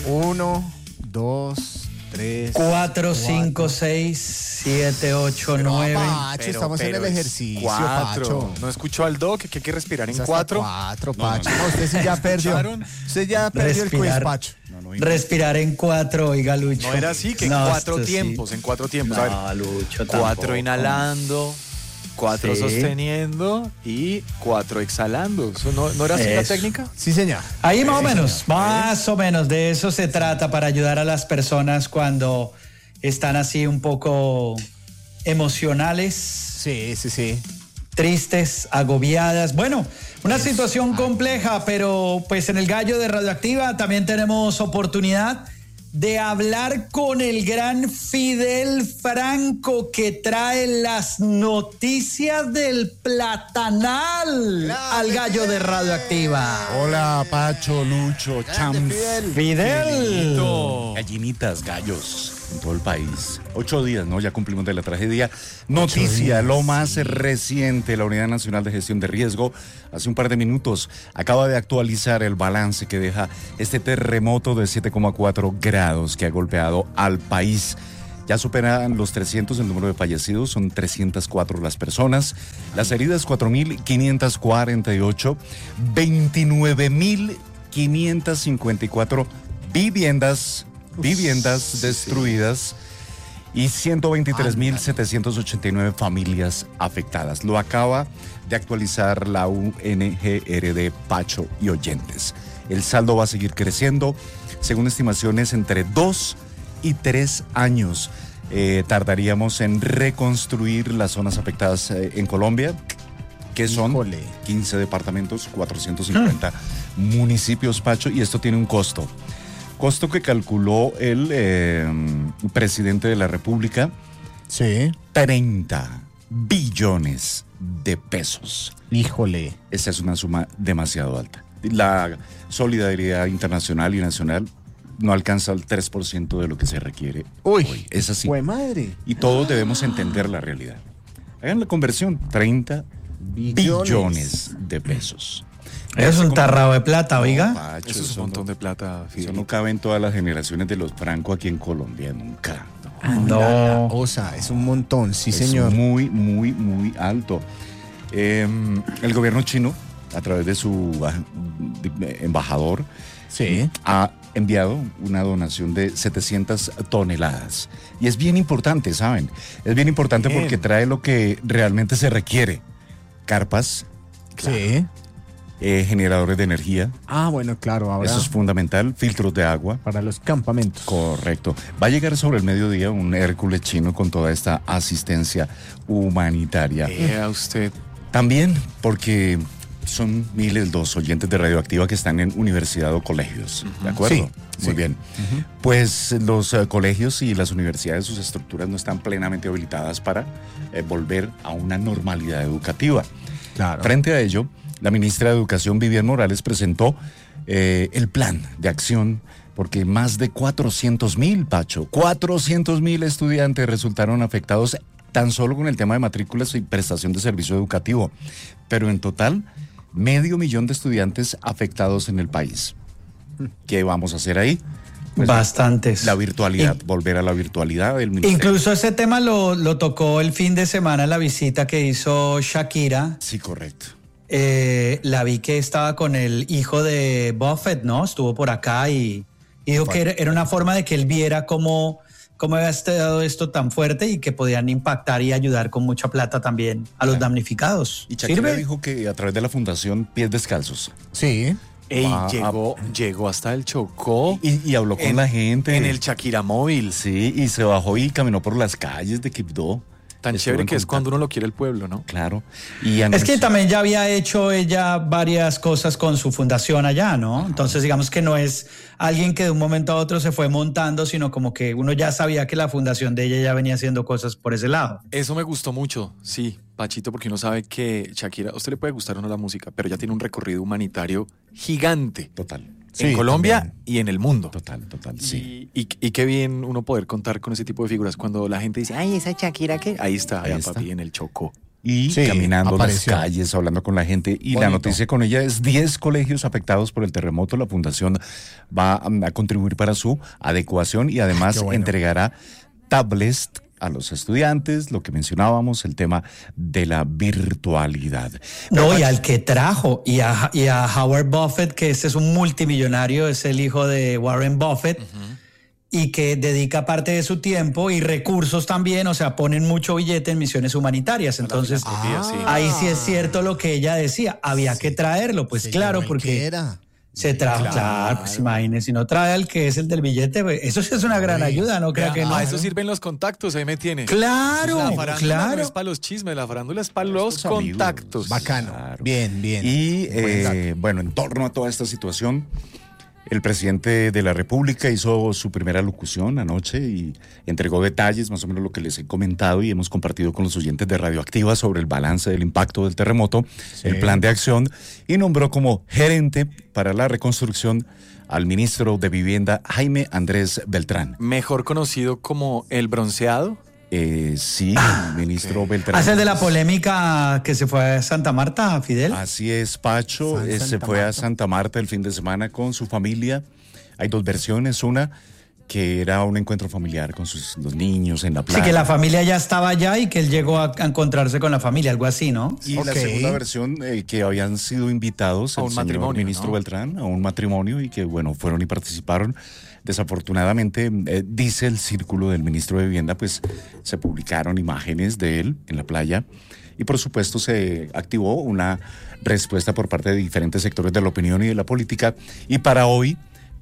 1, 2, 3, 4, 5, 6, 7, 8, 9. Pacho, estamos en el ejercicio, Pacho. ¿No escuchó al Doc que hay que respirar en Es hasta 4? 4, Pacho. No, usted sí ya perdió. Usted ya perdió el quiz, Pacho. Respirar en 4, oiga, Lucho. No era así, que en No, 4 esto tiempos, sí. en 4 tiempos. No, A ver, Lucho, 4 tampoco. inhalando, 4 Sí. sosteniendo y 4 exhalando. ¿Eso no era así la Eso. técnica? Sí, señor. Ahí más o menos de eso se trata para ayudar a las personas cuando están así un poco emocionales, Sí. tristes, agobiadas. Bueno, una situación compleja, pero pues en el Gallo de Radioactiva también tenemos oportunidad de hablar con el gran Fidel Franco, que trae las noticias del platanal al Gallo de Radioactiva. Hola, Pacho, Lucho, Chams. Fidel. Gallinitas, gallos en todo el país. 8 días, ¿no? Ya cumplimos de la tragedia. Noticia, lo más reciente, la Unidad Nacional de Gestión de Riesgo, hace un par de minutos, acaba de actualizar el balance que deja este terremoto de 7,4 grados que ha golpeado al país. Ya superan los 300 el número de fallecidos, son 304 las personas. Las heridas, 4.548, 29.554 viviendas destruidas y 123.789 familias afectadas. Lo acaba de actualizar la UNGRD, Pacho y oyentes. El saldo va a seguir creciendo, según estimaciones, entre 2 y 3 años tardaríamos en reconstruir las zonas afectadas en Colombia, que son 15 departamentos, 450 municipios, Pacho, y esto tiene un costo. Costo que calculó el presidente de la República. Sí. 30 billones de pesos. Híjole. Esa es una suma demasiado alta. La solidaridad internacional y nacional no alcanza el 3% de lo que se requiere hoy. Es así. ¡Fue madre! Y todos debemos entender la realidad. Hagan la conversión, 30 billones de pesos. Es un tarrado de plata, oiga. Pacho, Eso es un montón de plata, Eso Fidel. no cabe en todas las generaciones de los Franco aquí en Colombia, nunca. No. Osa, es un montón, sí, Es señor. muy, muy, muy alto. El gobierno chino, a través de su embajador, Sí. ha enviado una donación de 700 toneladas. Y es bien importante, ¿saben? Es bien importante Bien. porque trae lo que realmente se requiere. Carpas, Sí. generadores de energía, Ah, bueno, claro, ahora eso es fundamental, filtros de agua. para los campamentos. Correcto. Va a llegar sobre el mediodía un Hércules chino con toda esta asistencia humanitaria. Vea usted. También porque son miles los oyentes de Radioactiva que están en universidad o colegios, ¿de acuerdo? Sí, Muy sí. bien. Pues los colegios y las universidades, sus estructuras no están plenamente habilitadas para volver a una normalidad educativa. Claro. Frente a ello, la ministra de Educación, Vivian Morales, presentó el plan de acción porque más de 400,000, Pacho, 400,000 estudiantes resultaron afectados tan solo con el tema de matrículas y prestación de servicio educativo. Pero en total, 500,000 de estudiantes afectados en el país. ¿Qué vamos a hacer ahí? Pues, Bastantes. la virtualidad, volver a la virtualidad del ministerio. Incluso ese tema lo tocó el fin de semana en la visita que hizo Shakira. Sí, correcto. La vi que estaba con el hijo de Buffett, ¿no? Estuvo por acá y dijo que era una forma de que él viera cómo había estado esto tan fuerte y que podían impactar y ayudar con mucha plata también a los damnificados. Y Shakira dijo que a través de la fundación Pies Descalzos. Sí. Ey, Va llegó hasta el Chocó. Y habló con la gente. En el Shakira móvil. Sí, y se bajó y caminó por las calles de Quibdó. Tan Estuvo chévere en que es contacto. cuando uno lo quiere el pueblo, ¿no? Claro. Y Es que anunció- también ya había hecho ella varias cosas con su fundación allá, ¿no? Entonces digamos que no es alguien que de un momento a otro se fue montando, sino como que uno ya sabía que la fundación de ella ya venía haciendo cosas por ese lado. Eso me gustó mucho, sí, Pachito, porque uno sabe que Shakira, a usted le puede gustar o no la música, pero ya tiene un recorrido humanitario gigante Total. en Sí, Colombia también. y en el mundo. Total, sí. Y qué bien uno poder contar con ese tipo de figuras cuando la gente dice, ay, esa Shakira que ahí está, Ahí allá, está. papi, en el Chocó. y caminando las calles, hablando con la gente. Y la noticia con ella es 10 colegios afectados por el terremoto. La fundación va a contribuir para su adecuación y además entregará tablets a los estudiantes, lo que mencionábamos, el tema de la virtualidad. No, y al que trajo, y a Howard Buffett, que este es un multimillonario, es el hijo de Warren Buffett, y que dedica parte de su tiempo y recursos también, o sea, ponen mucho billete en misiones humanitarias. Entonces, ahí sí es cierto lo que ella decía, había que traerlo, pues claro, porque se trajo, claro, pues imagínese, si no trae al que es el del billete, pues, eso sí es una gran ayuda, no crea que no. A eso sirven los contactos, ahí me tiene. Claro, la farándula no es para los chismes, la farándula es para los contactos. Bacano. Claro. Bien. Y bueno, en torno a toda esta situación, el presidente de la República hizo su primera locución anoche y entregó detalles, más o menos lo que les he comentado y hemos compartido con los oyentes de Radioactiva sobre el balance del impacto del terremoto, el plan de acción, y nombró como gerente para la reconstrucción al ministro de Vivienda, Jaime Andrés Beltrán. Mejor conocido como el bronceado. Sí, ministro Beltrán. ¿Hace de la polémica que se fue a Santa Marta, Fidel? Así es, Pacho. Se fue a Santa Marta el fin de semana con su familia. Hay dos versiones. Una, que era un encuentro familiar con los niños en la playa. Sí, que la familia ya estaba allá y que él llegó a encontrarse con la familia, algo así, ¿no? Y la segunda versión, que habían sido invitados a el un señor matrimonio, ministro Beltrán a un matrimonio y que, bueno, fueron y participaron. Desafortunadamente, dice el círculo del ministro de Vivienda, pues se publicaron imágenes de él en la playa y por supuesto se activó una respuesta por parte de diferentes sectores de la opinión y de la política, y para hoy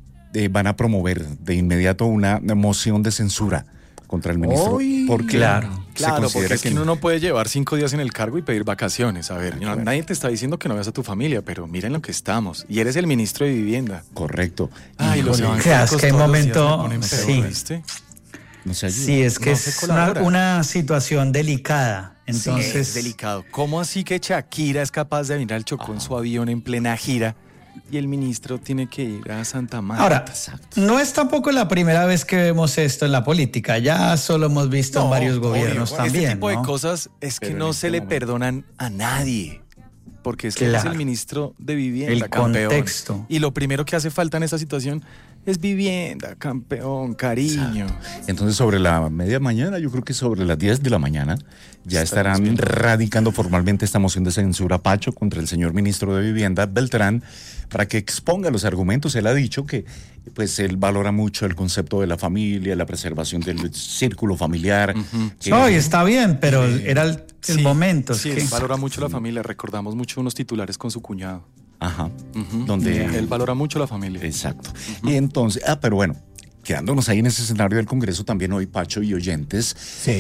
van a promover de inmediato una moción de censura contra el ministro. Porque porque es que uno no puede llevar 5 días en el cargo y pedir vacaciones. A ver, nadie te está diciendo que no veas a tu familia, pero miren lo que estamos. Y eres el ministro de Vivienda. Correcto. Ay, los evangélicos que hay momento. ¿viste? No se ayuda. Sí, es que es una situación delicada. Entonces, sí, es delicado. ¿Cómo así que Shakira es capaz de venir al Chocó en su avión en plena gira y el ministro tiene que ir a Santa Marta? Ahora, no es tampoco la primera vez que vemos esto en la política. Ya solo hemos visto en varios gobiernos también. Este tipo de cosas es que no se le perdonan a nadie. Porque es que es el ministro de Vivienda, el campeón. Contexto. Y lo primero que hace falta en esta situación es vivienda, campeón, cariño. Exacto. Entonces, sobre la media mañana, yo creo que sobre las 10 de la mañana, ya estarán radicando formalmente esta moción de censura, Pacho, contra el señor ministro de Vivienda, Beltrán, para que exponga los argumentos. Él ha dicho que pues él valora mucho el concepto de la familia, la preservación del círculo familiar. No, y está bien, pero era el momento. Sí, él valora mucho la familia. Recordamos mucho unos titulares con su cuñado. Ajá. Donde él valora mucho la familia. Exacto. Y entonces, pero bueno, quedándonos ahí en ese escenario del Congreso, también hoy, Pacho y oyentes,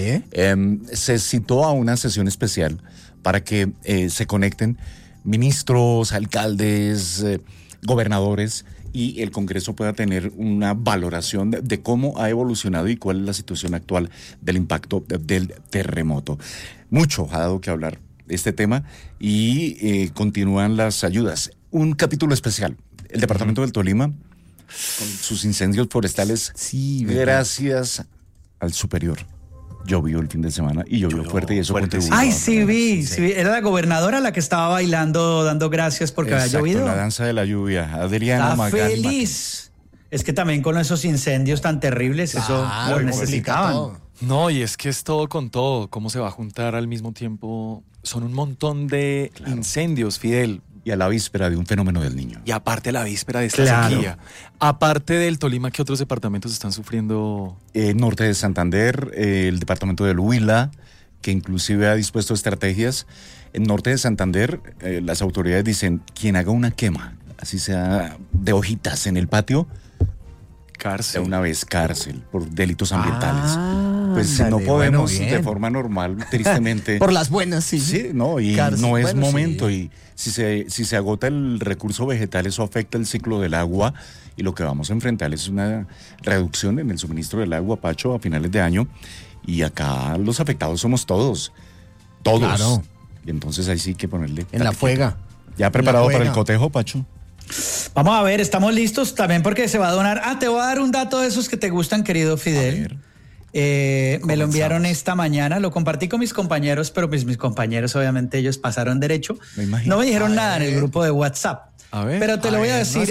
se citó a una sesión especial para que se conecten ministros, alcaldes, gobernadores, y el Congreso pueda tener una valoración de cómo ha evolucionado y cuál es la situación actual del impacto del terremoto. Mucho ha dado que hablar este tema y continúan las ayudas. Un capítulo especial, el departamento del Tolima, con sus incendios forestales, gracias al superior. Llovió el fin de semana y llovió fuerte y eso contribuyó. Ay, sí vi. Era la gobernadora la que estaba bailando, dando gracias porque había llovido. La danza de la lluvia. Adriana Está Magali feliz. Es que también con esos incendios tan terribles, eso lo necesitaban. No, y es que es todo con todo. ¿Cómo se va a juntar al mismo tiempo? Son un montón de incendios, Fidel. Y a la víspera de un fenómeno del Niño. Y aparte la víspera de esta sequía. Aparte del Tolima, ¿qué otros departamentos están sufriendo? Norte de Santander, el departamento del Huila, que inclusive ha dispuesto estrategias. En Norte de Santander, las autoridades dicen, quien haga una quema, así sea de hojitas en el patio, cárcel. De una vez cárcel por delitos ambientales. Pues no podemos de forma normal, tristemente. Por las buenas, sí. Sí, no, y cárcel, no es momento. Sí. Y si se agota el recurso vegetal, eso afecta el ciclo del agua. Y lo que vamos a enfrentar es una reducción en el suministro del agua, Pacho, a finales de año. Y acá los afectados somos todos. Todos. Claro. Y entonces ahí sí hay que ponerle. En la fuega. ¿Ya preparado para el cotejo, Pacho? Vamos a ver, estamos listos también porque se va a donar. Te voy a dar un dato de esos que te gustan, querido Fidel. Me lo enviaron esta mañana, lo compartí con mis compañeros, pero pues mis compañeros obviamente ellos pasaron derecho. No me dijeron nada en el grupo de WhatsApp. Pero te lo voy a decir.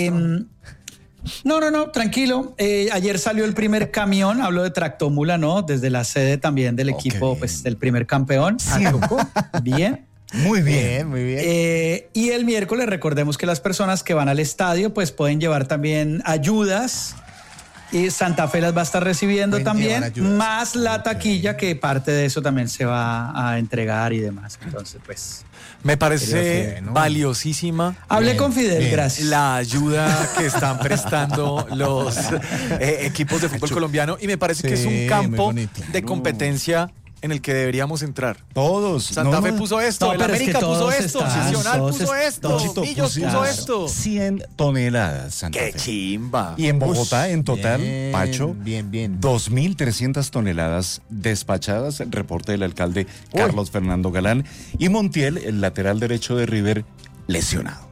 No, tranquilo. Ayer salió el primer camión, hablo de Tractomula, ¿no? Desde la sede también del equipo, pues del primer campeón. Bien. Muy bien, muy bien. Y el miércoles recordemos que las personas que van al estadio pues pueden llevar también ayudas. Y Santa Fe las va a estar recibiendo también, más la taquilla, que parte de eso también se va a entregar y demás. Entonces, pues... Me parece valiosísima. Hablé con Fidel, gracias. La ayuda que están prestando los equipos de fútbol colombiano, y me parece que es un campo de competencia en el que deberíamos entrar. Todos. Santa Fe puso esto, el América puso esto, Nacional puso esto, Millos puso esto. 100 toneladas, Santa Fe. ¡Qué chimba! Y en Bogotá, en total, Pacho, bien. 2.300 toneladas despachadas, el reporte del alcalde Carlos Fernando Galán. Y Montiel, el lateral derecho de River, lesionado.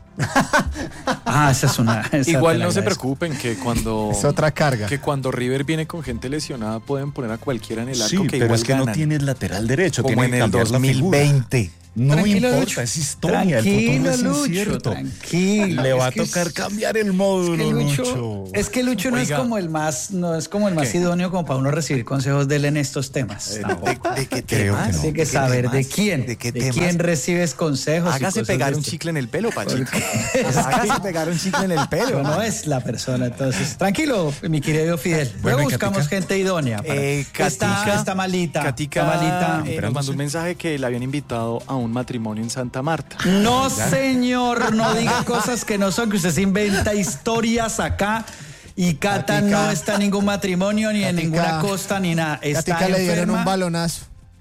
Esa es una... Igual no se preocupen que cuando... Es otra carga. Que cuando River viene con gente lesionada pueden poner a cualquiera en el arco, sí, que pero igual es que ganan. no tienes lateral derecho. Como en el 2020. No Tranquilo, importa, Lucho. es historia. Tranquilo, el futuro es Lucho, incierto. tranquilo. Le va a Es que tocar cambiar el módulo, Lucho. Es que Lucho no es como el más idóneo como para uno recibir consejos de él en estos temas. ¿De qué Creo temas? que no. Hay que saber de quién. ¿De qué de temas? quién recibes consejos. Hágase pegar un chicle en el pelo, Pachito. Hágase pegar un chicle en el pelo. No es la persona, entonces. Tranquilo, mi querido Fidel. Luego buscamos gente idónea. Está malita. Katica nos mandó un mensaje que le habían invitado a un matrimonio en Santa Marta. No, señor, no diga cosas que no son, que usted se inventa historias acá. Y Cata no está en ningún matrimonio, ni en ninguna costa, ni nada. Está Katica le dieron enferma. un balonazo.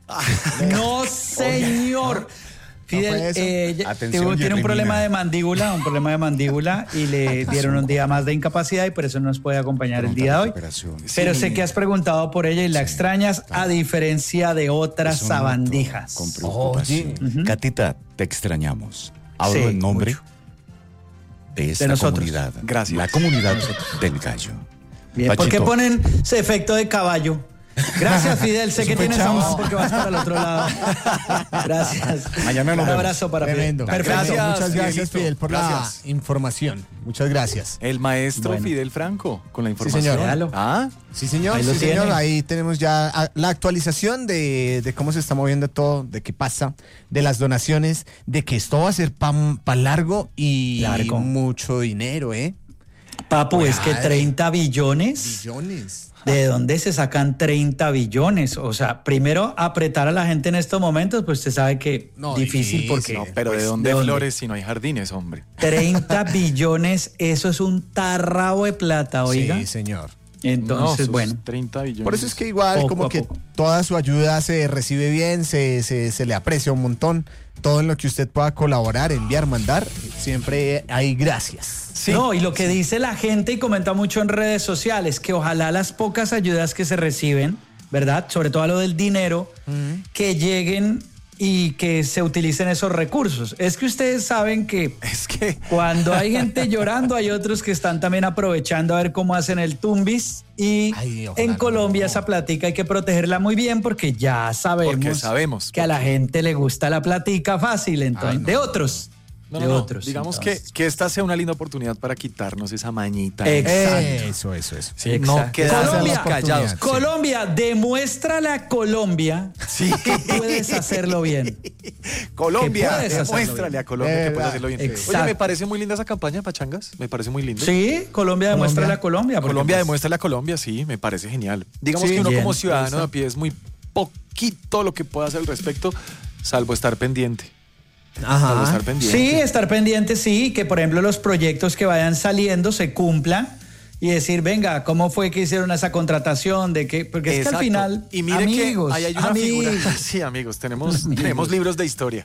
No, señor. Fidel, Atención, tiene un problema de mandíbula, y le dieron un día más de incapacidad y por eso no nos puede acompañar el día de hoy. Pero sé que has preguntado por ella y la extrañas, a diferencia de otras sabandijas. Con preocupación. Catita, te extrañamos. Hablo Sí, en nombre mucho. de esta nosotros. comunidad. Gracias. La comunidad del gallo. Bien, ¿por qué Pachito. ponen ese efecto de caballo? Gracias, Fidel. Sé que tienes afán porque vas para el otro lado. Gracias. Mañana nos Un vemos. abrazo para Tremendo. Fidel. Perfecto. Gracias, Muchas gracias, Fidelito. Fidel, por Gracias. la información. Muchas gracias. El maestro Bueno. Fidel Franco con la información. señor. Véalo. Sí, señor. Ahí lo Sí, señor. tiene. Ahí tenemos ya la actualización de cómo se está moviendo todo, de qué pasa, de las donaciones, de que esto va a ser pa' largo y Largo. mucho dinero, ¿eh? Papu, es que Madre. 30 billones. Billones. ¿De dónde se sacan 30 billones? O sea, primero apretar a la gente en estos momentos, pues usted sabe que No, difícil difícil, porque... No, pero pues, ¿de dónde ¿de flores si no hay jardines, hombre? 30 billones, eso es un tarrabo de plata, oiga. Sí, señor. Entonces, sus bueno. 30 billones. Por eso es que igual Poco como a que poco. toda su ayuda se recibe bien, se le aprecia un montón. Todo en lo que usted pueda colaborar, enviar, mandar, siempre hay gracias. Sí. No, y lo que dice la gente y comenta mucho en redes sociales, que ojalá las pocas ayudas que se reciben, ¿verdad? Sobre todo a lo del dinero, que lleguen y que se utilicen esos recursos. Es que ustedes saben que Es que cuando hay gente llorando, hay otros que están también aprovechando a ver cómo hacen el tumbis. Y Ay, ojalá en no. Colombia esa platica hay que protegerla muy bien porque ya sabemos, que a la gente le gusta la platica fácil, entonces, de otros. No, de no, no. otros. Digamos entonces. que esta sea una linda oportunidad para quitarnos esa mañita. Exacto. Eso. Sí, Exacto. no quedarnos Colombia, callados. Colombia, demuéstrale a Colombia Sí. que puedes hacerlo bien. Colombia, Que puedes hacerlo demuéstrale bien. a Colombia que puedes hacerlo bien. Exacto. Oye, me parece muy linda esa campaña, Pachangas. Me parece muy lindo. Sí, Colombia, demuéstrale a Colombia. porque, Colombia pues, demuéstrale a Colombia, sí, me parece genial. Digamos Sí, que uno bien, como ciudadano eso. de a pie es muy poquito lo que puede hacer al respecto, salvo estar pendiente. Salvo estar pendiente. Sí, estar pendiente, sí, que por ejemplo los proyectos que vayan saliendo se cumplan y decir, venga, ¿cómo fue que hicieron esa contratación? De qué? Porque es que Exacto. al final, Y mire amigos, que ahí hay una figura. Sí, amigos, tenemos libros de historia.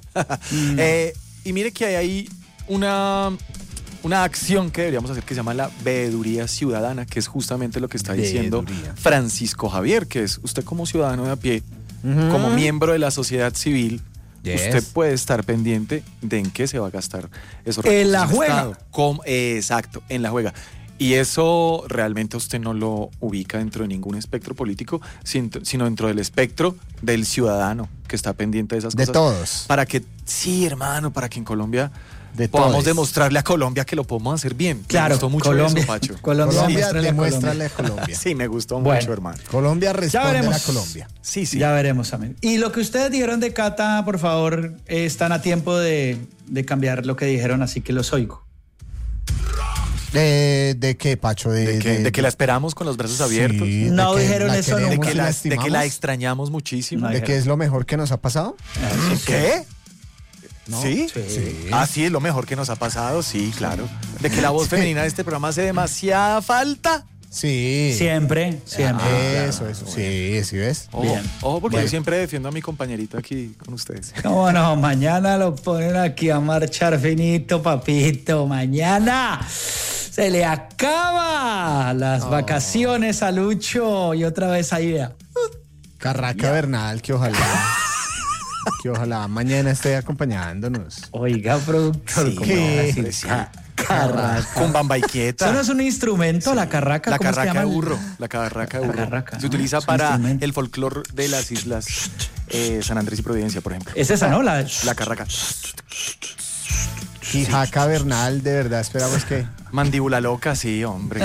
Y mire que hay una acción que deberíamos hacer que se llama la veeduría ciudadana, que es justamente lo que está diciendo Veeduría. Francisco Javier, que es usted como ciudadano de a pie, como miembro de la sociedad civil, usted puede estar pendiente de en qué se va a gastar esos recursos. En la del juega. Estado. Exacto, en la juega. Y eso realmente usted no lo ubica dentro de ningún espectro político, sino dentro del espectro del ciudadano que está pendiente de esas De cosas. todos. Para que, sí, hermano, para que en Colombia De podamos todos. demostrarle a Colombia que lo podemos hacer bien. Claro, Me gustó mucho Colombia, eso, Pacho. Colombia, Colombia, demuéstrale a demuéstrale a Colombia. Sí, me gustó Bueno. mucho, hermano. Colombia responde a veremos. Colombia. Sí, sí. Ya veremos, amigo. Y lo que ustedes dijeron de Cata, por favor, están a tiempo de cambiar lo que dijeron, así que los oigo. ¿De qué, Pacho? De que la esperamos con los brazos abiertos. Sí, de No que dijeron la eso, no. queremos De que, y la de estimamos. que la extrañamos muchísimo. No, ¿De que es lo mejor que nos ha pasado? ¿Qué? ¿No? ¿Sí? Sí. Ah, sí, es lo mejor que nos ha pasado, sí, claro. De que la voz femenina de este programa hace demasiada falta. Sí. Siempre, siempre. Eso. Sí, ¿sí ves? Ojo, Bien. ojo, porque Bueno. yo siempre defiendo a mi compañerito aquí con ustedes. ¿Cómo no? Mañana lo ponen aquí a marchar finito, papito. Mañana se le acaba las vacaciones a Lucho y otra vez ahí vea. Carraca Bernal, que ojalá mañana esté acompañándonos. Oiga, productor, Sí, ¿cómo ¿qué? va a decir? hombre, sí. Carraca. Con bamba y quieta. ¿Eso no es un instrumento, la carraca? La ¿Cómo se carraca de llama? burro. La carraca de La burro. carraca, Se utiliza es un para instrumento. el folclore de las islas San Andrés y Providencia, por ejemplo. Es esa, ¿no? La carraca. Quijaca Bernal, de verdad, esperamos que Mandíbula loca, sí, hombre.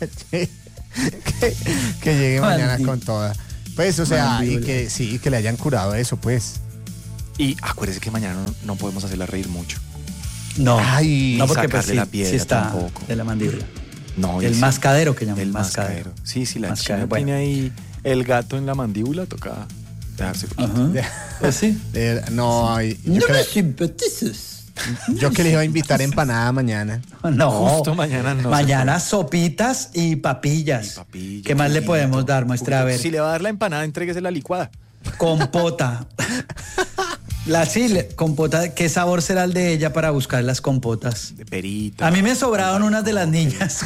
que llegue mañana Mandi- con toda. Pues, o sea, y Mandíbula. que sí, que le hayan curado eso, pues. Y acuérdese que mañana no podemos hacerla reír mucho. No, Ay, no porque sacarle pues, sí, la piedra sí está tampoco. de la mandíbula. No, El y sí, mascadero que llaman. el mascadero. Sí, si la Mascadero, china bueno. tiene ahí el gato en la mandíbula, toca dejarse poquito. Ajá. Pues sí. No, simpatizas. yo que le iba a invitar empanada mañana. No. Justo mañana no se Mañana sopitas y papillas. Y papilla, ¿Qué más le lindo. podemos dar? Muestra a ver. Si le va a dar la empanada, entréguese la licuada. Compota. Compota. ¿Qué sabor será el de ella para buscar las compotas? De perita. A mí me sobraron unas de las niñas.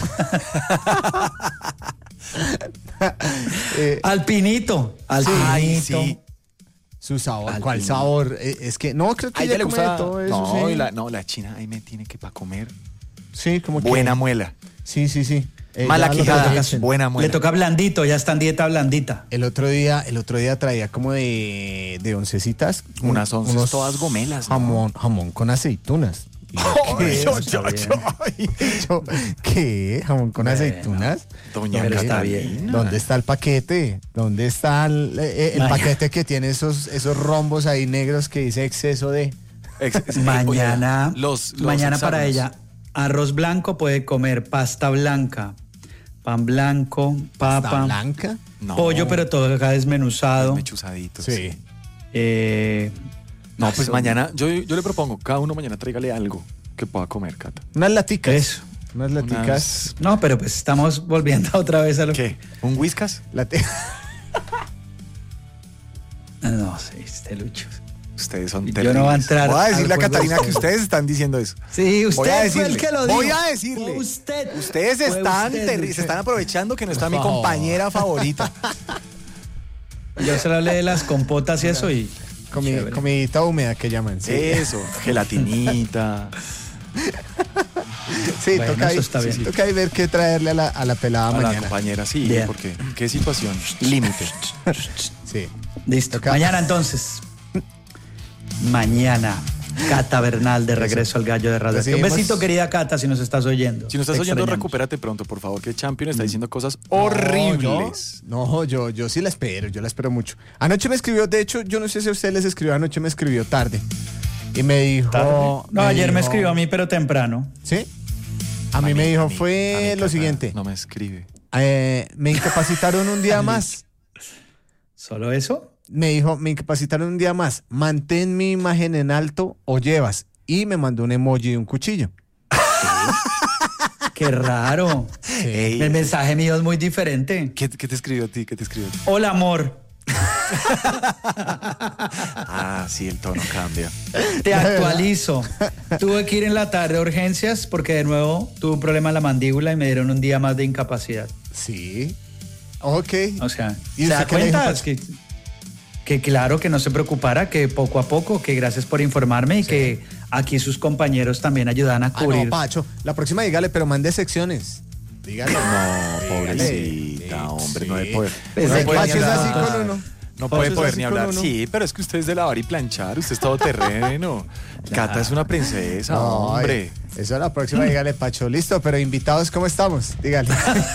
Alpinito. Ay, Alpinito. sí. Su sabor. Al ¿Cuál fin. sabor? Es que no, creo que A ella ella le come de gusta todo eso. No, sí. y la china ahí me tiene que para comer. Sí, como que. Buena muela. Sí. Mala Ella lo quijada, que hacen. buena muela. Le toca blandito, ya está en dieta blandita. El otro día traía como de oncecitas. Unas onces todas gomelas, ¿no? Jamón con aceitunas. Y yo, ¿qué? ¿Qué? ¿Jamón con Bueno, aceitunas? Doña Pero está Catalina. bien. ¿Dónde está el paquete? ¿Dónde está el Mañana. paquete que tiene esos rombos ahí negros que dice exceso de? Mañana, Oye, los mañana para hexágonos. ella, arroz blanco, puede comer pasta blanca, pan blanco, ¿Está papa, blanca? No, pollo, pero todo acá desmenuzado. mechuzadito. Sí. No, pues eso- mañana, yo le propongo, cada uno mañana tráigale algo que pueda comer, Cata. Unas laticas. Eso. Unas laticas. No, pero pues estamos volviendo otra vez a lo ¿Qué? ¿Un whiskas? No sé, este Lucho. Ustedes son Yo terribles. no voy a entrar Voy a decirle a al juego Catalina de que ustedes. ustedes están diciendo eso. Sí, usted Voy a fue decirle, el que lo dijo. voy a decirle. Fue usted. Ustedes Fue están usted, Lucho. se están aprovechando que no está mi favor. compañera favorita. Yo se lo hablé de las compotas y eso y... Chévere. Comidita húmeda que llaman. Sí, Eso, gelatinita. sí, Bueno, toca, ahí, eso está bien. toca ahí ver qué traerle a la pelada A la mañana. compañera, sí, Bien. porque qué situación, límite. Sí. Listo. Toca- Mañana entonces. Mañana. Cata Bernal de regreso al Gallo de Radio. Un Recibimos- besito, querida Cata, si nos estás oyendo. Si nos estás Te oyendo, extrañamos. recupérate pronto, por favor, que Champion está diciendo cosas horribles. Yo sí la espero mucho. Anoche me escribió, de hecho, yo no sé si a usted les escribió, anoche me escribió tarde. Y me dijo... No, ayer me dijo- escribió a mí, pero temprano. ¿Sí? A mí me dijo, a mí, fue lo Cata, siguiente. No me escribe. Me incapacitaron un día más. ¿Solo eso? Me dijo, me incapacitaron un día más. Mantén mi imagen en alto o llevas. Y me mandó un emoji de un cuchillo. Qué raro. Ey, El mensaje mío es muy diferente. ¿Qué te escribió a ti? ¿Qué te escribió a ti? Hola, amor. Ah, sí, el tono cambia. Te actualizo. Tuve que ir en la tarde a urgencias porque de nuevo tuve un problema en la mandíbula y me dieron un día más de incapacidad. Sí. Ok. O sea, ¿Y ¿se da usted qué le dijo, cuenta? Pacho? Que claro, que no se preocupara, que poco a poco, que gracias por informarme y que aquí sus compañeros también ayudan a Ah, cubrir. no, Pacho. La próxima dígale, pero mande secciones. Dígale. No, Dígale. pobrecita, hombre, no Sí. debe poder. Pues no hay puede que ni Pacho es hablar. así con uno. No puede Pacho es poder así ni con hablar. uno. Sí, pero es que usted es de lavar y planchar, usted es todo terreno. Cata es una princesa, No, hombre. Eso a la próxima, dígale, Pacho. Listo, pero invitados, ¿cómo estamos? Dígale.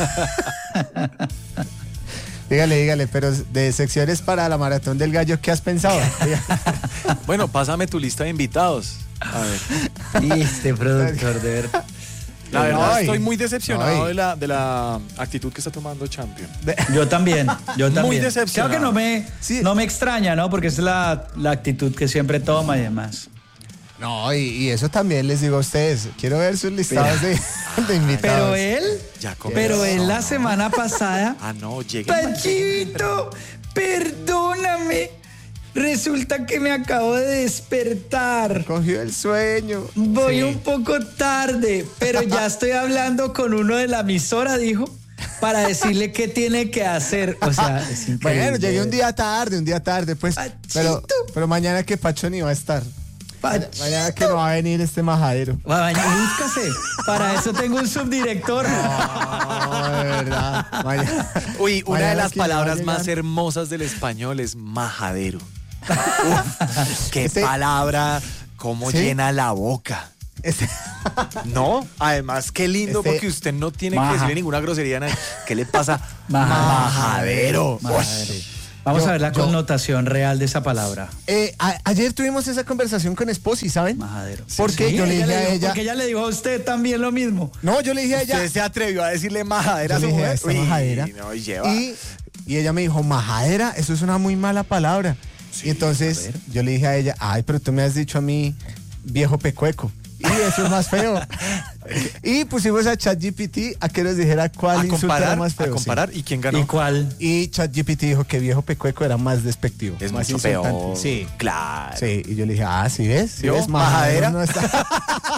dígale, pero de secciones para la Maratón del Gallo, ¿qué has pensado? Dígale. Bueno, pásame tu lista de invitados. A ver. Y este productor, de verdad. La verdad, Ay, estoy muy decepcionado ay. de la actitud que está tomando Champion. Yo también. Muy decepcionado. Creo que Sí. no me extraña, ¿no? Porque es la actitud que siempre toma y demás. No, y eso también les digo a ustedes. Quiero ver sus listados de invitados. Ya Pero él la comenzó. semana pasada, Ah, no, llegué. Pachito, perdóname. Resulta que me acabo de despertar. Cogió el sueño. Voy Sí. un poco tarde, pero ya estoy hablando con uno de la emisora, dijo, para decirle qué tiene que hacer. O sea, es increíble. Bueno, llegué un día tarde, pues. Pachito. Pero mañana que Pacho ni va a estar. Pachito. Mañana que no va a venir este majadero. Búscase. Para eso tengo un subdirector. No, de verdad. Uy, una de mañana las que no va a palabras más llegar. hermosas del español es majadero. Uf, qué Este- palabra, cómo ¿Sí? llena la boca. Este- No, además, qué lindo, Este- porque usted no tiene Maja. que decirle ninguna grosería. ¿Qué le pasa? Majadero. Majadero. Vamos a ver la yo- connotación real de esa palabra. Ayer tuvimos esa conversación con Esposi, ¿saben? Majadero. Porque yo le dije a ella. Porque ella le dijo a usted también lo mismo. No, yo le dije a ella. ¿Usted se atrevió a decirle majadera a Yo su le dije, mujer? "Esta Uy, majadera". no, y lleva. Y ella me dijo, majadera, eso es una muy mala palabra. y entonces yo le dije a ella, ay, pero tú me has dicho a mí viejo pecueco. Y eso es más feo. Y pusimos a ChatGPT a que nos dijera cuál a insulto era comparar, más feo. a sí. comparar. ¿Y quién ganó? ¿Y cuál? Y ChatGPT dijo que viejo pecueco era más despectivo. Es más mucho insultante. peor. Sí. Claro. Sí, y yo le dije, sí ves, ¿Vio? majadera Majadera. no está.